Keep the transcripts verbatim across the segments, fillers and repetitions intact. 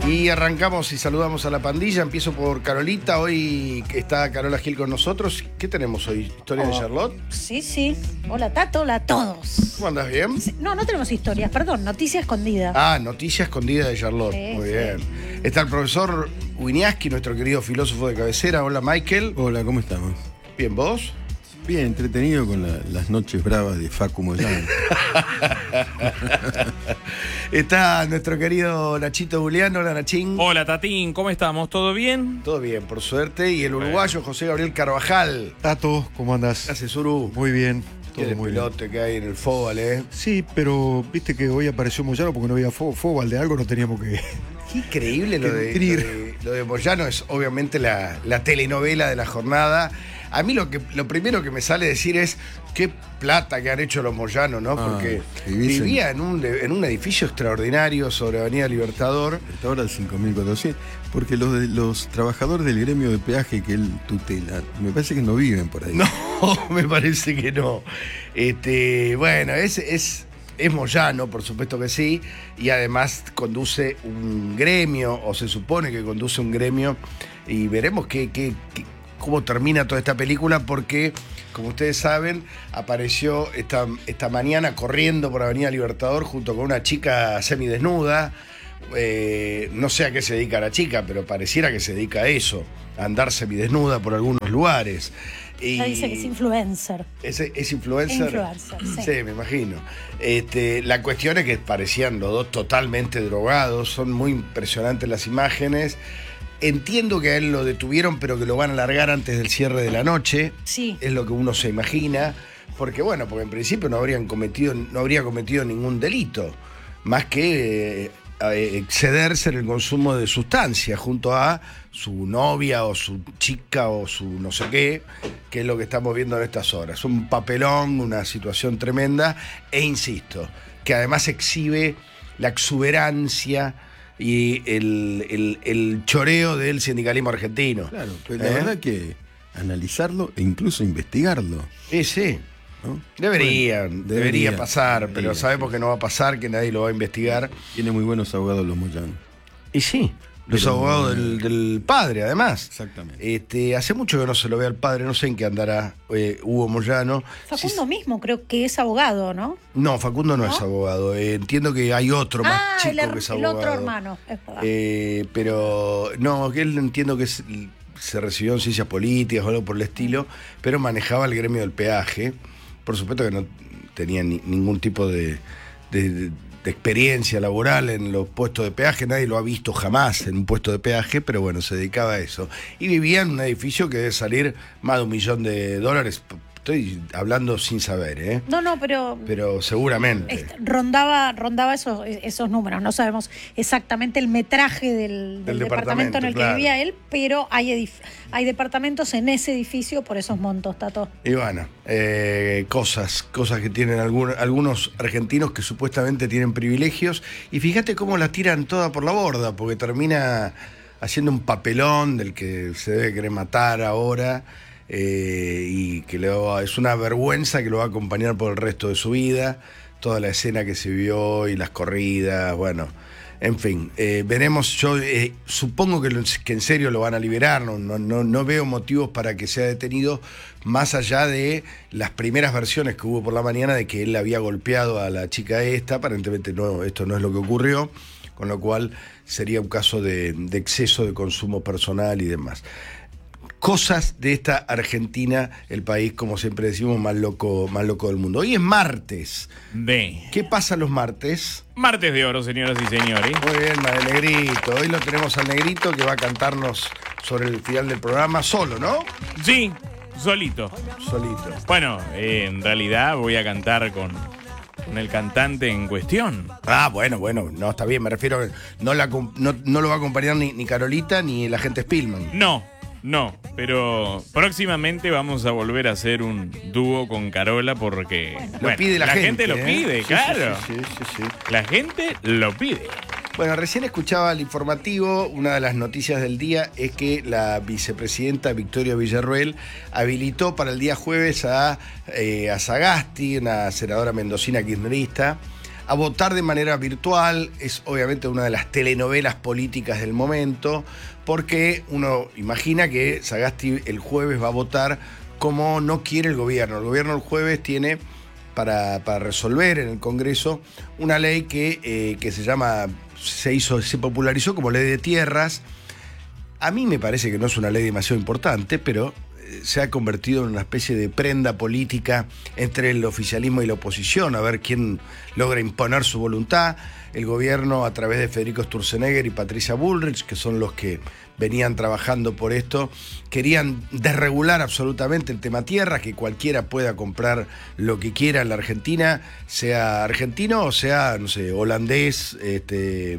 Y arrancamos y saludamos a la pandilla. Empiezo por Carolita. Hoy está Carola Gil con nosotros. ¿Qué tenemos hoy? ¿Historia oh, de Charlotte? Sí, sí. Hola, Tato. Hola a todos. ¿Cómo andas? ¿Bien? Sí, no, no tenemos historias, perdón. Noticia escondida. Ah, noticia escondida de Charlotte. Sí, muy sí. bien. Está el profesor Winiaski, nuestro querido filósofo de cabecera. Hola, Michael. Hola, ¿cómo estamos? Bien, ¿vos? Bien, entretenido con la, las noches bravas de Facu Moyano. Está nuestro querido Nachito Juliano. Hola, Nachín. Hola, Tatín, ¿cómo estamos? ¿Todo bien? Todo bien, por suerte. Y el uruguayo José Gabriel Carvajal. Tato, ¿cómo andás? ¿Qué haces, Uru? Muy bien. Todo Qué muy pilote que hay en el fútbol, ¿eh? Sí, pero viste que hoy apareció Moyano porque no había fútbol, de algo no teníamos que... Qué increíble lo de, lo de, lo de Moyano, es obviamente la, la telenovela de la jornada. A mí lo que lo primero que me sale decir es qué plata que han hecho los Moyanos, ¿no? Porque ah, vivía en un, en un edificio extraordinario sobre Avenida Libertador. Ahora el cinco mil cuatrocientos, porque los, de, los trabajadores del gremio de peaje que él tutela, me parece que no viven por ahí. No, me parece que no. Este, bueno, es... es Es Moyano, por supuesto que sí, y además conduce un gremio, o se supone que conduce un gremio, y veremos qué, qué, qué, cómo termina toda esta película, porque, como ustedes saben, apareció esta, esta mañana corriendo por Avenida Libertador junto con una chica semidesnuda. Eh, no sé a qué se dedica la chica, pero pareciera que se dedica a eso, a andar semidesnuda por algunos lugares. Y ella dice que es influencer. ¿Es, es influencer? Es influencer, sí. Sí, me imagino. Este, la cuestión es que parecían los dos totalmente drogados, son muy impresionantes las imágenes. Entiendo que a él lo detuvieron, pero que lo van a largar antes del cierre de la noche. Sí. Es lo que uno se imagina. Porque, bueno, porque en principio no habrían cometido, no habría cometido ningún delito, más que... Eh, excederse en el consumo de sustancias junto a su novia o su chica o su no sé qué, que es lo que estamos viendo en estas horas. Un papelón, una situación tremenda, e insisto, que además exhibe la exuberancia y el, el, el choreo del sindicalismo argentino. Claro, pero la ¿Eh? verdad que analizarlo e incluso investigarlo. Sí, sí. ¿No? Debería, bueno, debería, debería pasar, debería, pero sabemos sí. que no va a pasar, que nadie lo va a investigar. Tiene muy buenos abogados los Moyano. Y sí, los pero abogados no, del, del padre, además. Exactamente. Este, hace mucho que no se lo ve al padre, no sé en qué andará eh, Hugo Moyano. Facundo si, mismo creo que es abogado, ¿no? No, Facundo no, ¿no? es abogado. Eh, entiendo que hay otro más ah, chico el, que es abogado. El otro hermano, es verdad. Eh, pero no, que él entiendo que es, se recibió en ciencias políticas o algo por el estilo, pero manejaba el gremio del peaje. Por supuesto que no tenía ni, ningún tipo de, de, de experiencia laboral en los puestos de peaje, nadie lo ha visto jamás en un puesto de peaje, pero bueno, se dedicaba a eso. Y vivía en un edificio que debe salir más de un millón de dólares. Estoy hablando sin saber, ¿eh? No, no, pero... Pero seguramente. Este, rondaba rondaba esos, esos números. No sabemos exactamente el metraje del, del, del departamento, departamento en el claro. que vivía él, pero hay, edif- hay departamentos en ese edificio por esos montos, Tato. Y bueno, eh, cosas, cosas que tienen algún, algunos argentinos que supuestamente tienen privilegios. Y fíjate cómo la tiran toda por la borda, porque termina haciendo un papelón del que se debe querer matar ahora. Eh, y que le va, es una vergüenza que lo va a acompañar por el resto de su vida, toda la escena que se vio y las corridas, bueno, en fin, eh, veremos. Yo eh, supongo que, lo, que en serio lo van a liberar, no, no, no, no veo motivos para que sea detenido, más allá de las primeras versiones que hubo por la mañana de que él había golpeado a la chica esta. Aparentemente no, esto no es lo que ocurrió, con lo cual sería un caso de, de exceso de consumo personal y demás. Cosas de esta Argentina, el país, como siempre decimos, más loco, más loco del mundo. Hoy es martes. De. ¿Qué pasa los martes? Martes de oro, señoras y señores. Muy bien, el Negrito. Hoy lo tenemos al Negrito que va a cantarnos sobre el final del programa solo, ¿no? Sí, solito. Solito. Bueno, eh, en realidad voy a cantar con... con el cantante en cuestión. Ah, bueno, bueno, no, está bien, me refiero a que no, la, no, no lo va a acompañar ni, ni Carolita ni el agente Spillman. No, no, pero próximamente vamos a volver a hacer un dúo con Carola porque bueno, bueno, lo pide la, la gente, gente lo ¿eh? pide, sí, claro. Sí, sí, sí, sí, sí. La gente lo pide. Bueno, recién escuchaba el informativo. Una de las noticias del día es que la vicepresidenta Victoria Villarroel habilitó para el día jueves a, eh, a Sagasti, una senadora mendocina kirchnerista, a votar de manera virtual. Es obviamente una de las telenovelas políticas del momento, porque uno imagina que Sagasti el jueves va a votar como no quiere el gobierno. El gobierno el jueves tiene para, para resolver en el Congreso una ley que, eh, que se llama, se hizo, se popularizó como ley de tierras. A mí me parece que no es una ley demasiado importante, pero se ha convertido en una especie de prenda política entre el oficialismo y la oposición, a ver quién logra imponer su voluntad. El gobierno, a través de Federico Sturzenegger y Patricia Bullrich, que son los que venían trabajando por esto, querían desregular absolutamente el tema tierras, que cualquiera pueda comprar lo que quiera en la Argentina, sea argentino o sea, no sé, holandés, este,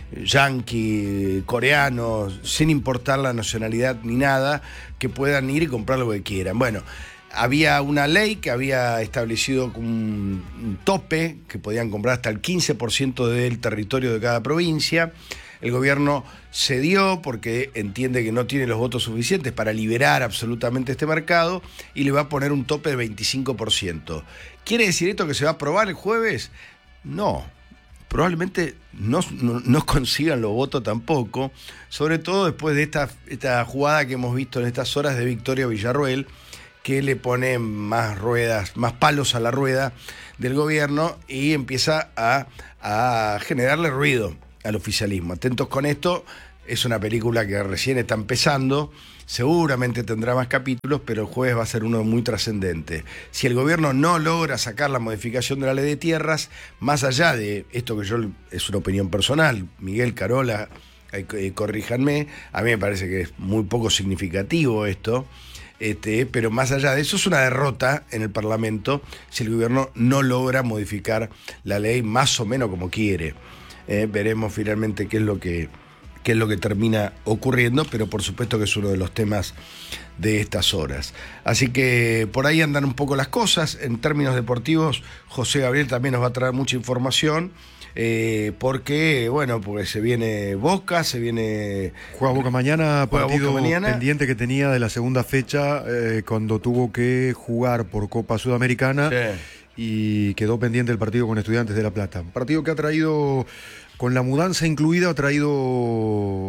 yanqui, coreano, sin importar la nacionalidad ni nada, que puedan ir y comprar lo que quieran. Bueno, había una ley que había establecido un, un tope, que podían comprar hasta el quince por ciento del territorio de cada provincia. El gobierno cedió porque entiende que no tiene los votos suficientes para liberar absolutamente este mercado y le va a poner un tope de veinticinco por ciento. ¿Quiere decir esto que se va a aprobar el jueves? No. Probablemente no, no, no consigan los votos tampoco, sobre todo después de esta, esta jugada que hemos visto en estas horas de Victoria Villarruel, que le pone más ruedas, más palos a la rueda del gobierno y empieza a, a generarle ruido al oficialismo. Atentos con esto, es una película que recién está empezando, seguramente tendrá más capítulos, pero el jueves va a ser uno muy trascendente. Si el gobierno no logra sacar la modificación de la ley de tierras, más allá de esto que yo, es una opinión personal, Miguel, Carola, eh, eh, corríjanme, a mí me parece que es muy poco significativo esto, este, pero más allá de eso es una derrota en el Parlamento si el gobierno no logra modificar la ley más o menos como quiere. Eh, veremos finalmente qué es lo que... qué es lo que termina ocurriendo, pero por supuesto que es uno de los temas de estas horas. Así que por ahí andan un poco las cosas. En términos deportivos, José Gabriel también nos va a traer mucha información, eh, porque, bueno, porque se viene Boca, se viene... Juega Boca mañana, juega partido Boca mañana. pendiente que tenía de la segunda fecha, eh, cuando tuvo que jugar por Copa Sudamericana, sí. Y quedó pendiente el partido con Estudiantes de La Plata. Un partido que ha traído... Con la mudanza incluida, ha traído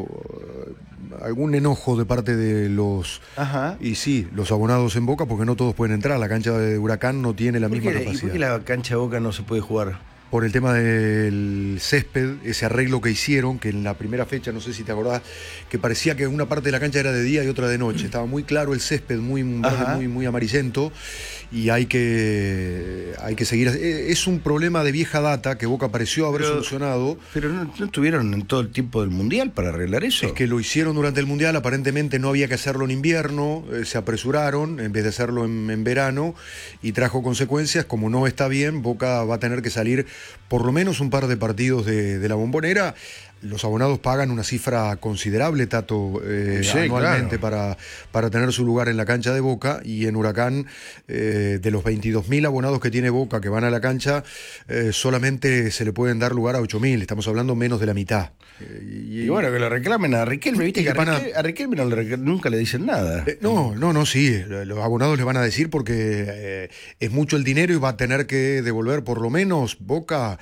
algún enojo de parte de los... Ajá. Y sí, los abonados en Boca, porque no todos pueden entrar. La cancha de Huracán no tiene la misma qué, capacidad. ¿Y por qué la cancha de Boca no se puede jugar? Por el tema del césped, ese arreglo que hicieron, que en la primera fecha, no sé si te acordás, que parecía que una parte de la cancha era de día y otra de noche. Estaba muy claro el césped, muy, muy, muy amarillento, y hay que, hay que seguir. Es un problema de vieja data que Boca pareció haber pero, solucionado. Pero no, no estuvieron en todo el tiempo del Mundial para arreglar eso. Es que lo hicieron durante el Mundial, aparentemente no había que hacerlo en invierno, eh, se apresuraron en vez de hacerlo en, en verano, y trajo consecuencias. Como no está bien, Boca va a tener que salir por lo menos un par de partidos de, de la Bombonera. Los abonados pagan una cifra considerable, Tato, eh, sí, anualmente, claro, para, para tener su lugar en la cancha de Boca, y en Huracán, eh, de los veintidós mil abonados que tiene Boca que van a la cancha, eh, solamente se le pueden dar lugar a ocho mil, estamos hablando menos de la mitad. Eh, y, y bueno, que lo reclamen a Riquelme, viste que a Riquelme, a Riquelme no le, nunca le dicen nada. Eh, no, no, no, sí, los abonados le van a decir porque eh, es mucho el dinero y va a tener que devolver por lo menos Boca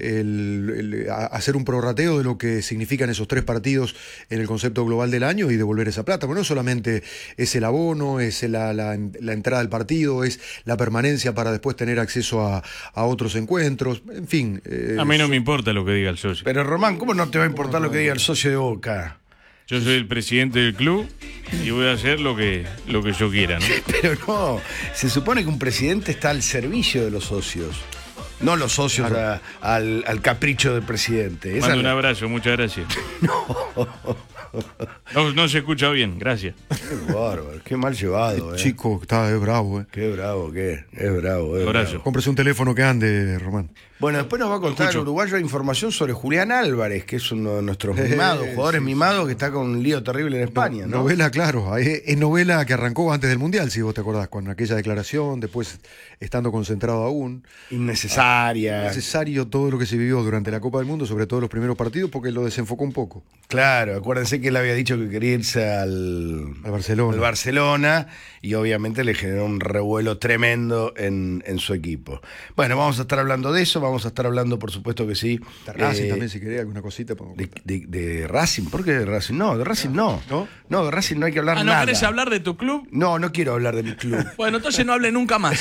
el, el, a, hacer un prorrateo de lo que significan esos tres partidos en el concepto global del año y devolver esa plata. Pero no solamente es el abono, es la, la, la entrada al partido, es la permanencia para después tener acceso a, a otros encuentros, en fin. Eh, a mí no me importa lo que diga el socio. Pero Román, ¿cómo no te va a importar lo que diga el socio de Boca? Yo soy el presidente del club y voy a hacer lo que, lo que yo quiera, ¿no? Pero no, se supone que un presidente está al servicio de los socios. No los socios claro. a, al, al capricho del presidente. Mando un abrazo, muchas gracias. No. no. No se escucha bien, gracias. Qué bárbaro, qué mal llevado. Eh. Chico, está es bravo, ¿eh? Qué bravo, qué. Es bravo, es abrazo. bravo. Cómprese un teléfono que ande, Román. Bueno, después nos va a contar el uruguayo información sobre Julián Álvarez, que es uno de nuestros mimados, jugadores sí, mimados sí. que está con un lío terrible en España, ¿no? Novela, claro. Es, es novela que arrancó antes del Mundial, si vos te acordás, con aquella declaración, después estando concentrado aún. Innecesaria. Innecesario todo lo que se vivió durante la Copa del Mundo, sobre todo los primeros partidos, porque lo desenfocó un poco. Claro, acuérdense que él había dicho que quería irse al, al Barcelona. Al Barcelona, y obviamente le generó un revuelo tremendo en, en su equipo. Bueno, vamos a estar hablando de eso. vamos a estar hablando, por supuesto que sí. De Racing eh, también, si quería alguna cosita. De, de, de Racing, ¿por qué de Racing? No, de Racing no. ¿No? No, de Racing no hay que hablar Ah, ¿no nada. querés hablar de tu club? No, no quiero hablar de mi club. Bueno, entonces no hable nunca más.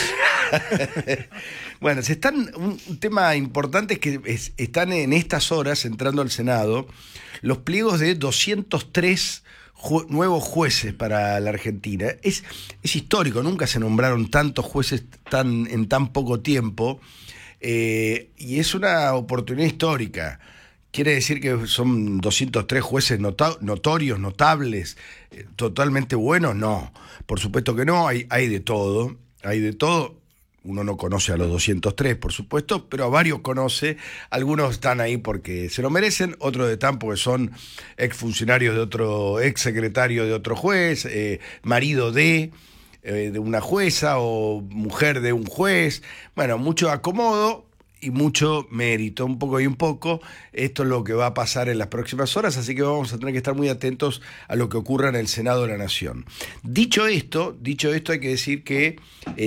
Bueno, se están, un, un tema importante es que es, están en estas horas entrando al Senado los pliegos de doscientos tres ju- nuevos jueces para la Argentina. Es, es histórico, nunca se nombraron tantos jueces tan, en tan poco tiempo, eh, y es una oportunidad histórica. ¿Quiere decir que son doscientos tres jueces nota- notorios, notables, eh, totalmente buenos? No, por supuesto que no, hay, hay de todo, hay de todo. Uno no conoce a los doscientos tres, por supuesto, pero a varios conoce. Algunos están ahí porque se lo merecen, otros están porque son exfuncionarios de otro, exsecretario de otro juez, eh, marido de, eh, de una jueza o mujer de un juez. Bueno, mucho acomodo y mucho mérito, un poco y un poco. Esto es lo que va a pasar en las próximas horas, así que vamos a tener que estar muy atentos a lo que ocurra en el Senado de la Nación. Dicho esto, dicho esto hay que decir que,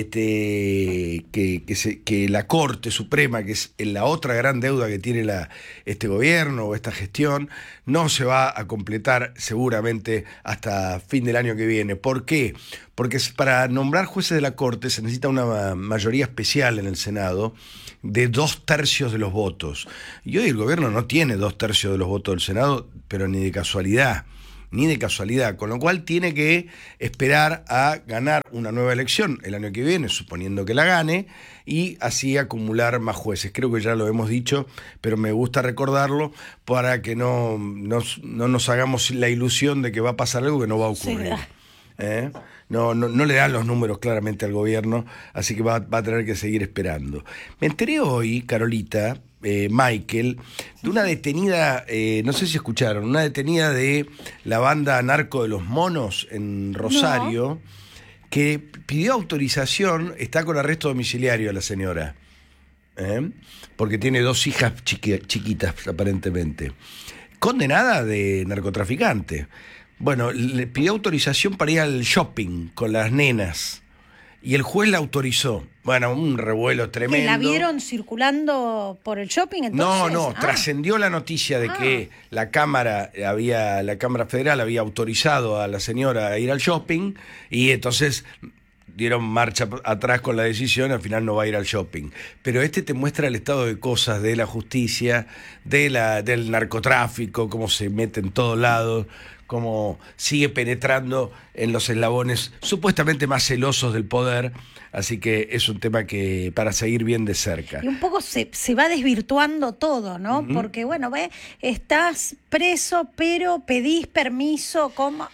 este, que, que, se, que la Corte Suprema, que es la otra gran deuda que tiene la, este gobierno o esta gestión, no se va a completar seguramente hasta fin del año que viene. ¿Por qué? Porque para nombrar jueces de la Corte se necesita una mayoría especial en el Senado de dos tercios de los votos. Y hoy el gobierno no tiene dos tercios de los votos del Senado, pero ni de casualidad, ni de casualidad, con lo cual tiene que esperar a ganar una nueva elección el año que viene, suponiendo que la gane, y así acumular más jueces. Creo que ya lo hemos dicho, pero me gusta recordarlo para que no, no, no nos hagamos la ilusión de que va a pasar algo que no va a ocurrir. Sí. ¿Eh? No, no, no le dan los números claramente al gobierno, así que va, va a tener que seguir esperando. Me enteré hoy, Carolita, eh, Michael, de una detenida, eh, no sé si escucharon, una detenida de la banda Narco de los Monos en Rosario, no. que pidió autorización, está con arresto domiciliario la señora, ¿eh? porque tiene dos hijas chiqui- chiquitas aparentemente. Condenada de narcotraficante. Bueno, le pidió autorización para ir al shopping con las nenas y el juez la autorizó. Bueno, un revuelo tremendo. ¿Que la vieron circulando por el shopping entonces? No, no, ah. trascendió la noticia de ah. que la Cámara había, la Cámara Federal había autorizado a la señora a ir al shopping y entonces dieron marcha atrás con la decisión, al final no va a ir al shopping. Pero este te muestra el estado de cosas de la justicia, de la, del narcotráfico, cómo se mete en todos lados, cómo sigue penetrando en los eslabones supuestamente más celosos del poder, así que es un tema que para seguir bien de cerca. Y un poco se, se va desvirtuando todo, ¿no? Uh-huh. Porque, bueno, ve, estás preso, pero pedís permiso, como...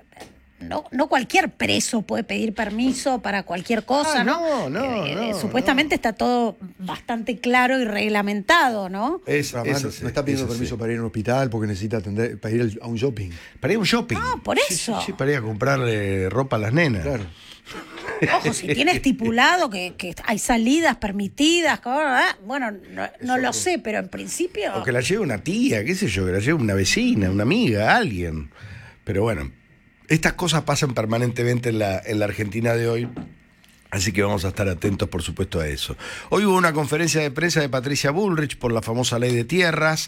No, no cualquier preso puede pedir permiso para cualquier cosa, ah, ¿no? No, no, eh, no Supuestamente no. está todo bastante claro y reglamentado, ¿no? Es, Además, no, no está pidiendo permiso sí. para ir a un hospital porque necesita atender, para ir a un shopping. Para ir a un shopping. No, por sí, eso. Sí, sí, para ir a comprarle ropa a las nenas. Claro. Ojo, si tiene estipulado que, que hay salidas permitidas, bueno, no, no lo sé, pero en principio... O que la lleve una tía, qué sé yo, que la lleve una vecina, una amiga, alguien. Pero bueno... Estas cosas pasan permanentemente en la, en la Argentina de hoy, así que vamos a estar atentos, por supuesto, a eso. Hoy hubo una conferencia de prensa de Patricia Bullrich por la famosa ley de tierras,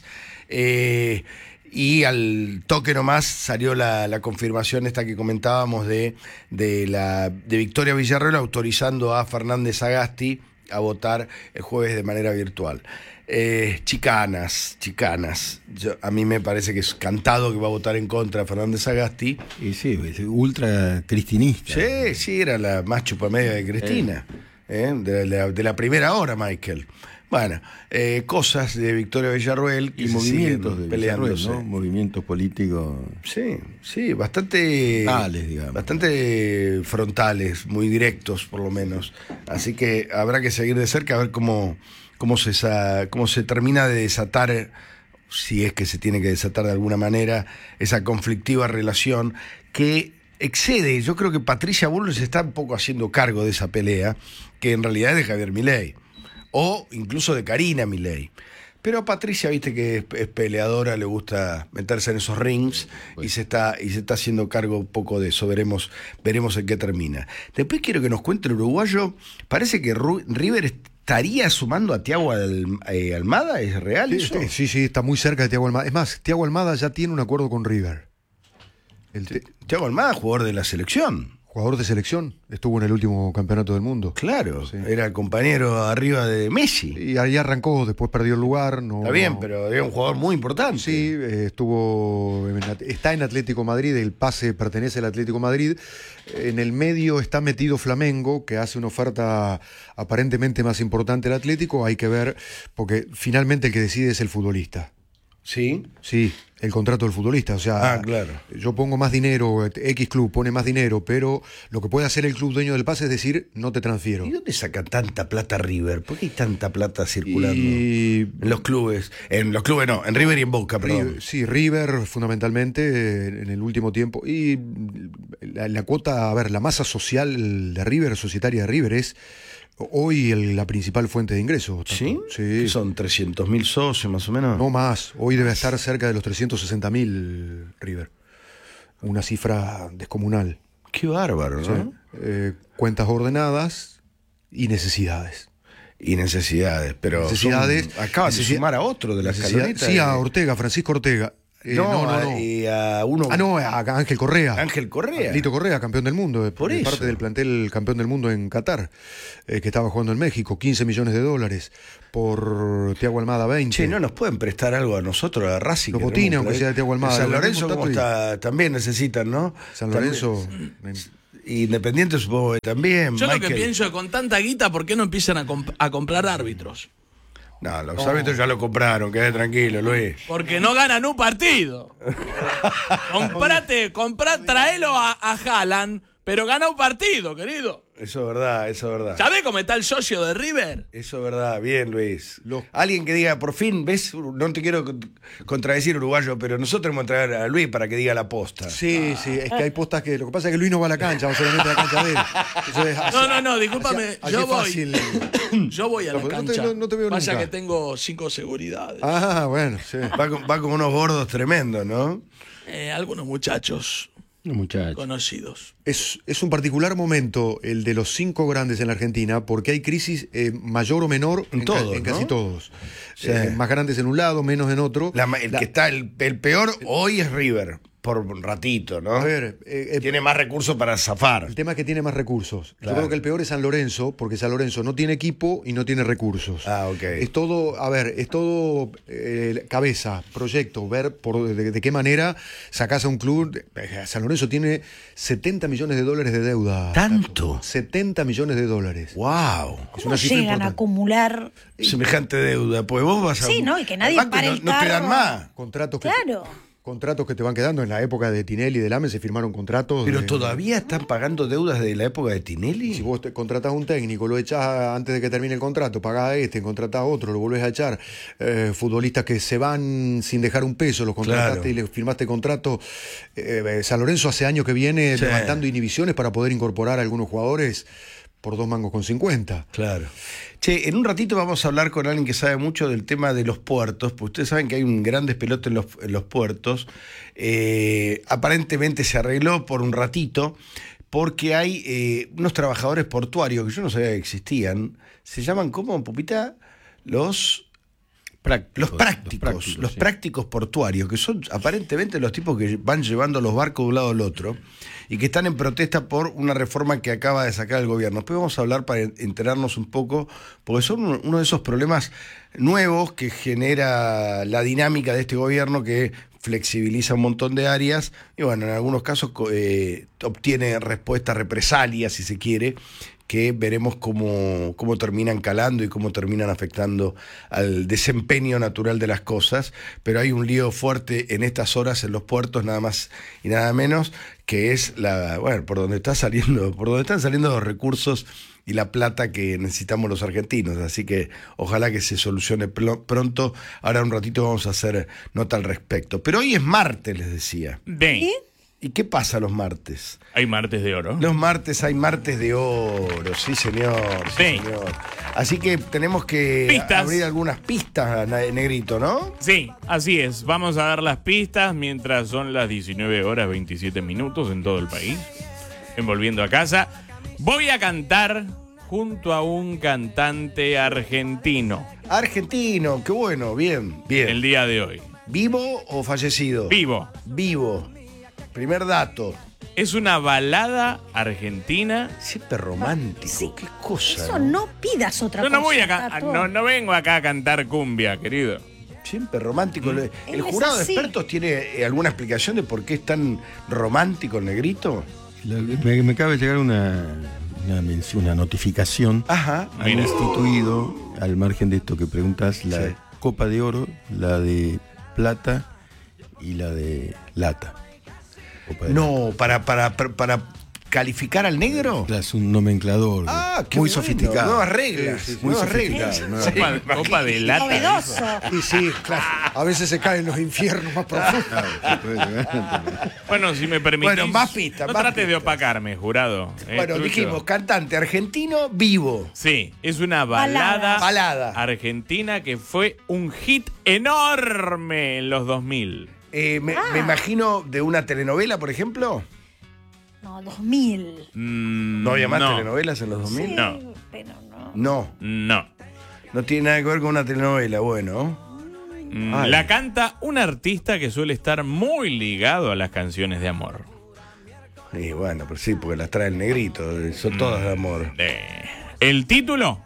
eh, y al toque nomás salió la, la confirmación esta que comentábamos de, de, la, de Victoria Villarroel autorizando a Fernández Sagasti a votar el jueves de manera virtual. Eh, chicanas, chicanas. Yo, a mí me parece que es cantado que va a votar en contra de Fernández Sagasti. Y sí, es ultra cristinista. Sí, sí, era la más chupamedia de Cristina. Eh. Eh, de, la, de la primera hora, Michael. Bueno, eh, cosas de Victoria Villarroel y movimientos de Villarroel, ¿no? Movimientos políticos. Sí, sí, bastante. Frontales, digamos. Bastante frontales, muy directos, por lo menos. Así que habrá que seguir de cerca a ver cómo. Cómo se, cómo se termina de desatar, si es que se tiene que desatar de alguna manera, esa conflictiva relación que excede. Yo creo que Patricia Bullrich se está un poco haciendo cargo de esa pelea, que en realidad es de Javier Milei, o incluso de Karina Milei. Pero a Patricia, viste que es, es peleadora, le gusta meterse en esos rings, pues, y se está y se está haciendo cargo un poco de eso. Veremos, veremos en qué termina. Después quiero que nos cuente el uruguayo. Parece que Ru- River ¿estaría sumando a Thiago Al- eh, Almada? ¿Es real Sí, eso? sí, sí, sí, está muy cerca de Thiago Almada. Es más, Thiago Almada ya tiene un acuerdo con River. El te- Thiago Almada, jugador de la selección. jugador de selección, estuvo en el último campeonato del mundo. Claro, Sí. era el compañero arriba de Messi. Y ahí arrancó, después perdió el lugar. No, Está bien, pero era un jugador muy importante. Sí, eh, estuvo en At- está en Atlético Madrid, el pase pertenece al Atlético Madrid. En el medio está metido Flamengo, que hace una oferta aparentemente más importante al Atlético. Hay que ver, porque finalmente el que decide es el futbolista. Sí. Sí, el contrato del futbolista. O sea, Ah, claro. yo pongo más dinero, X club pone más dinero, pero lo que puede hacer el club dueño del pase es decir, no te transfiero. ¿Y dónde saca tanta plata River? ¿Por qué hay tanta plata circulando? Y En los clubes. En los clubes no, en River y en Boca, perdón. River, sí, River fundamentalmente eh, en el último tiempo. Y la, la cuota, a ver, la masa social de River, societaria de River, es hoy el- la principal fuente de ingresos. ¿Sí? Sí. ¿Qué son trescientos mil socios más o menos? No más. Hoy debe estar cerca de los trescientos sesenta mil River. Una cifra descomunal. Qué bárbaro, ¿no? Eh, cuentas ordenadas y necesidades. Y necesidades, pero Necesidades. son- acaban de necesi- sumar a otro de la necesidad- escaloneta. Sí, a de- Ortega, Francisco Ortega. Eh, no, no, no, a- no. y a uno. Ah, no, a Ángel Correa. Ángel Correa. Lito Correa, campeón del mundo, de, Por de eso. parte del plantel campeón del mundo en Qatar, eh, que estaba jugando en México, quince millones de dólares por Thiago Almada veinte. Che, ¿no nos pueden prestar algo a nosotros, a Racing? Los que botines, tenemos aunque por ahí? sea de Thiago Almada, San lo Lorenzo, tenemos ¿cómo tanto está? También necesitan, ¿no? San También- Lorenzo. Independiente supongo que también. Yo lo que Michael. pienso es con tanta guita, ¿por qué no empiezan a, comp- a comprar árbitros? No, los árbitros ya lo compraron, quedé tranquilo, Luis. Porque no ganan un partido. Comprate, comprá, traelo a, a Haaland, pero gana un partido, querido. Eso es verdad, eso es verdad. ¿Sabés cómo está el socio de River? Eso es verdad, bien, Luis. Los- Alguien que diga, por fin, ¿ves? No te quiero cont- contradecir, uruguayo, pero nosotros vamos a traer a Luis para que diga la posta. Sí, sí, es que hay postas que. Lo que pasa es que Luis no va a la cancha, va solamente a la cancha de él. Entonces, así- No, no, no, discúlpame. así- así Yo es voy. fácil. Yo voy a la No, no te- cancha. no- no te veo Pasa nunca. que tengo cinco seguridades. Ah, bueno, sí. Va con, va con unos gordos tremendos, ¿no? Eh, algunos muchachos Muchachos. conocidos. Es, es un particular momento el de los cinco grandes en la Argentina, porque hay crisis eh, mayor o menor En ca- todos, en casi ¿no? todos. Sí. Eh, más grandes en un lado, menos en otro. La ma- el La- que está el, el peor hoy es River, por un ratito, ¿no? A ver, eh, eh, Tiene más recursos para zafar. el tema es que tiene más recursos. Claro. Yo creo que el peor es San Lorenzo, porque San Lorenzo no tiene equipo y no tiene recursos. Ah, ok. Es todo, a ver, es todo eh, cabeza, proyecto, ver por de, de qué manera sacás a un club. Eh, San Lorenzo tiene setenta millones de dólares de deuda. ¿Tanto? setenta millones de dólares. ¡Wow! Es ¿Cómo una cifra llegan a importante. acumular? Semejante deuda. Pues vos vas a. Sí, ¿no? Y que nadie al banco pare no, el no te dan carro. más. Contratos que, Claro. contratos que te van quedando. En la época de Tinelli y de Lame se firmaron contratos. Pero de- todavía están pagando deudas de la época de Tinelli. Si vos te contratás a un técnico, lo echás antes de que termine el contrato, pagás a este, contratás a otro, lo volvés a echar. Eh, futbolistas que se van sin dejar un peso, los contrataste Claro. y le firmaste contrato. Eh, San Lorenzo hace años que viene Sí. levantando inhibiciones para poder incorporar a algunos jugadores por dos mangos con cincuenta. Claro. Che, en un ratito vamos a hablar con alguien que sabe mucho del tema de los puertos, porque ustedes saben que hay un gran despelote en los, en los puertos. Eh, aparentemente se arregló por un ratito, porque hay eh, unos trabajadores portuarios que yo no sabía que existían. Se llaman, ¿cómo, Pupita? Los... Prácticos, Los prácticos, los prácticos, sí. portuarios, que son aparentemente los tipos que van llevando los barcos de un lado al otro y que están en protesta por una reforma que acaba de sacar el gobierno. Después vamos a hablar para enterarnos un poco, porque son uno uno de esos problemas nuevos que genera la dinámica de este gobierno que flexibiliza un montón de áreas y bueno, en algunos casos eh, obtiene respuestas, represalias, si se quiere, que veremos cómo, cómo terminan calando y cómo terminan afectando al desempeño natural de las cosas, pero hay un lío fuerte en estas horas en los puertos, nada más y nada menos, que es la, bueno, por donde está saliendo, por donde están saliendo los recursos y la plata que necesitamos los argentinos, así que ojalá que se solucione pl- pronto. Ahora un ratito vamos a hacer nota al respecto. Pero hoy es martes, les decía. De. ¿Y? ¿Y qué pasa los martes? Hay martes de oro. Los martes hay martes de oro, sí señor, sí, Sí. señor. Así que tenemos que Pistas. abrir algunas pistas, na- Negrito, ¿no? Sí, así es. Vamos a dar las pistas mientras son las diecinueve horas veintisiete minutos en todo el país. En Volviendo a Casa. Voy a cantar junto a un cantante argentino Argentino, qué bueno, bien, bien. el día de hoy. ¿Vivo o fallecido? Vivo. Vivo. Primer dato. Es una balada argentina. Siempre romántico, Sí. qué cosa. Eso no pidas otra Yo cosa. no voy acá, Tato. no, no vengo acá a cantar cumbia, querido. Siempre romántico. ¿El Él es jurado de así. expertos tiene eh, alguna explicación de por qué es tan romántico el negrito? La- me, me acaba de llegar una, una, mención- una notificación. Ajá. Han instituido, al margen de esto que preguntas, la Sí. Copa de Oro, la de plata y la de lata. Copa de No, para, para, para, para calificar al negro. Plata. Es un nomenclador Ah, qué muy bueno. sofisticado. Nuevas reglas. Sí, sí, sí, nuevas muy reglas. sofisticado, Sí, nuevas- Copa, copa de lata. Novedoso. Y sí, claro. A veces se caen los infiernos más profundos. Claro, se puede llegar. Bueno, si me permitís. Bueno, más pistas, No más trates de pistas. opacarme, jurado. Eh, Bueno, Trucho. dijimos, cantante argentino vivo. Sí, es una balada, Balada. Balada. argentina que fue un hit enorme en los dos mil. Eh, me, Ah. me imagino de una telenovela, por ejemplo. No, dos mil. Mm, ¿No había más no, telenovelas en los dos mil? Sí, No. pero no. No, No. no tiene nada que ver con una telenovela, bueno. Mm, Ay. La canta un artista que suele estar muy ligado a las canciones de amor. Y bueno, pero sí, porque las trae el negrito, son todas de amor. Eh, El título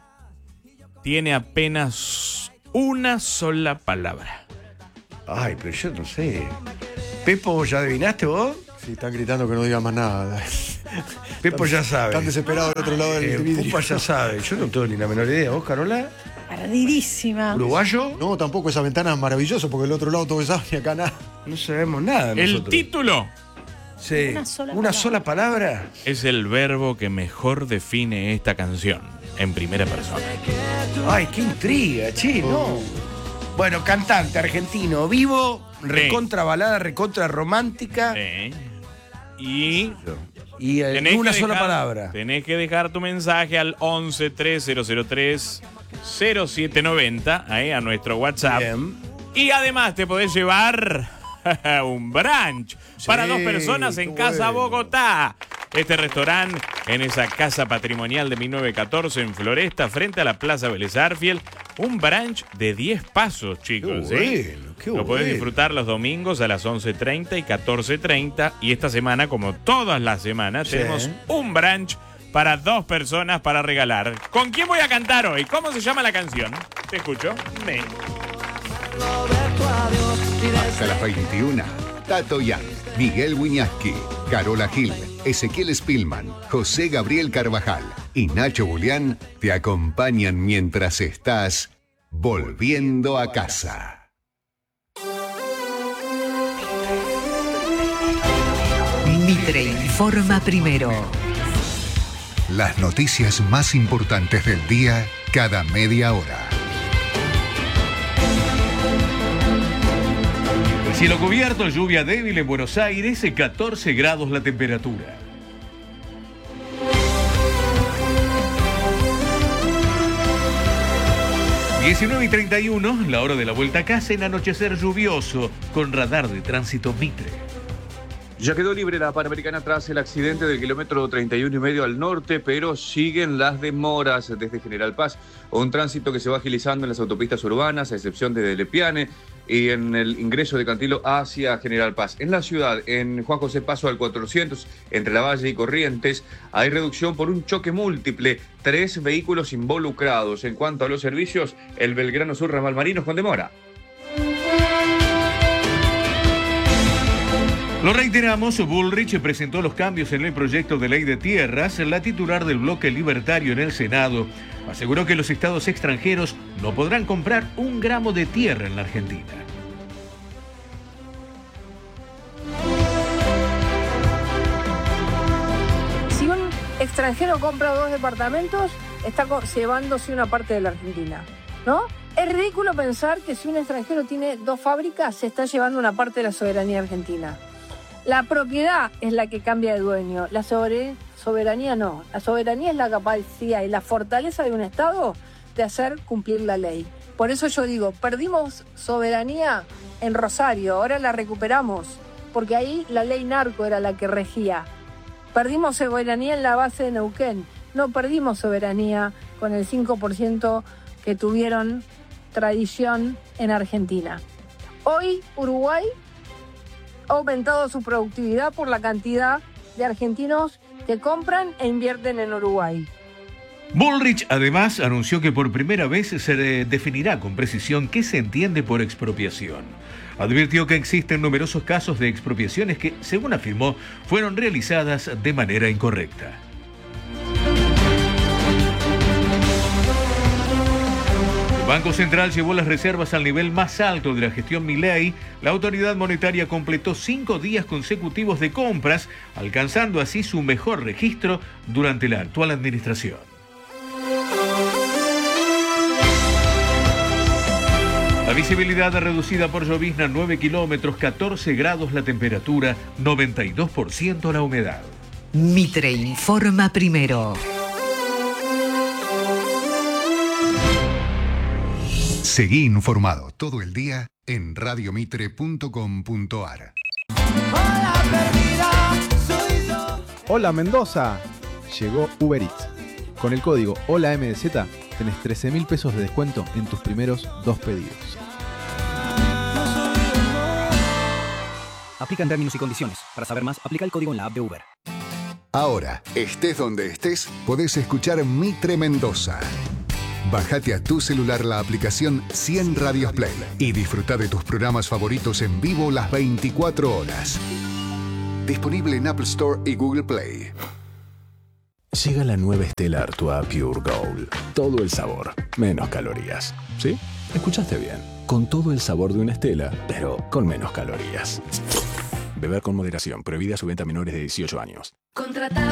tiene apenas una sola palabra. Ay, pero yo no sé. Pepo, ¿ya adivinaste vos? Sí, están gritando que no diga más nada. Pepo ya sabe. Están desesperados del otro lado del Eh, vidrio. Pupa ya sabe. Yo no tengo ni la menor idea. ¿Vos, Carola? Perdidísima. ¿Uruguayo? No, tampoco esa ventana es maravillosa porque el otro lado todo sabe y acá nada. No sabemos nada El nosotros. título Sí. Una sola ¿Una palabra. sola palabra? es el verbo que mejor define esta canción en primera persona. Ay, qué intriga, che, no. Bueno, cantante argentino, vivo, recontra balada, recontra romántica. Eh, Y Y eh, tenés una que sola dejar- palabra. Tenés que dejar tu mensaje al once tres cero cero tres cero siete noventa, ahí a nuestro WhatsApp. Bien. Y además te podés llevar un brunch para Sí, dos personas en qué Casa bueno. Bogotá. Este restaurante en esa casa patrimonial de mil novecientos catorce en Floresta, frente a la Plaza Vélez Arfiel. Un brunch de diez pasos, chicos. Qué ¿eh? bueno, qué Lo podés bueno. disfrutar los domingos a las once treinta y catorce treinta. Y esta semana, como todas las semanas, Sí. tenemos un brunch para dos personas para regalar. ¿Con quién voy a cantar hoy? ¿Cómo se llama la canción? Te escucho. Me. Hasta las veintiuna, Tato Yan, Miguel Wiñaski, Carola Gil, Ezequiel Spillman, José Gabriel Carvajal y Nacho Julián te acompañan mientras estás volviendo a casa. Mitre informa primero. Las noticias más importantes del día cada media hora. Cielo cubierto, lluvia débil en Buenos Aires, catorce grados la temperatura. diecinueve y treinta y uno, la hora de la vuelta a casa en anochecer lluvioso, con radar de tránsito Mitre. Ya quedó libre la Panamericana tras el accidente del kilómetro treinta y uno y medio al norte, pero siguen las demoras desde General Paz. Un tránsito que se va agilizando en las autopistas urbanas, a excepción de Lepiane, y en el ingreso de Cantilo hacia General Paz. En la ciudad, en Juan José Paso al cuatrocientos, entre Lavalle y Corrientes, hay reducción por un choque múltiple, tres vehículos involucrados. En cuanto a los servicios, el Belgrano Sur Ramal Marinos con demora. Lo reiteramos, Bullrich presentó los cambios en el proyecto de ley de tierras. La titular del bloque libertario en el Senado aseguró que los estados extranjeros no podrán comprar un gramo de tierra en la Argentina. Si un extranjero compra dos departamentos, está co- llevándose una parte de la Argentina, ¿no? Es ridículo pensar que si un extranjero tiene dos fábricas, se está llevando una parte de la soberanía argentina. La propiedad es la que cambia de dueño, la sobre- soberanía no. La soberanía es la capacidad y la fortaleza de un Estado de hacer cumplir la ley. Por eso yo digo, perdimos soberanía en Rosario, ahora la recuperamos, porque ahí la ley narco era la que regía. Perdimos soberanía en la base de Neuquén. no perdimos soberanía con el cinco por ciento que tuvieron tradición en Argentina. Hoy Uruguay ha aumentado su productividad por la cantidad de argentinos que compran e invierten en Uruguay. Bullrich además anunció que por primera vez se definirá con precisión qué se entiende por expropiación. Advirtió que existen numerosos casos de expropiaciones que, según afirmó, fueron realizadas de manera incorrecta. El Banco Central llevó las reservas al nivel más alto de la gestión Milei. La autoridad monetaria completó cinco días consecutivos de compras, alcanzando así su mejor registro durante la actual administración. La visibilidad reducida por llovizna nueve kilómetros, catorce grados la temperatura, noventa y dos por ciento la humedad. Mitre informa primero. Seguí informado todo el día en radio mitre punto com punto a r. Hola Mendoza, llegó Uber Eats. Con el código Hola M D Z tenés trece mil pesos de descuento en tus primeros dos pedidos. Aplican términos y condiciones. Para saber más, aplica el código en la app de Uber. Ahora, estés donde estés, podés escuchar Mitre Mendoza. Bájate a tu celular la aplicación cien Radios Play y disfruta de tus programas favoritos en vivo las veinticuatro horas. Disponible en Apple Store y Google Play. Llega la nueva Stellar Artois Pure Gold. Todo el sabor, menos calorías. ¿Sí? Escuchaste bien. Con todo el sabor de una Stella, pero con menos calorías. Beber con moderación. Prohibida su venta a menores de dieciocho años. Contrata